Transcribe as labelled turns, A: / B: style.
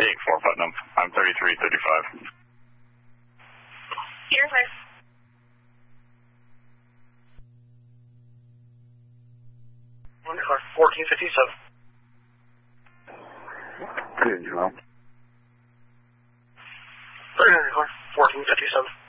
A: Hey, Fort Putnam. I'm 3335.
B: You're clear.
C: Car 1457.
A: Good, Jerome.
C: Car 1457.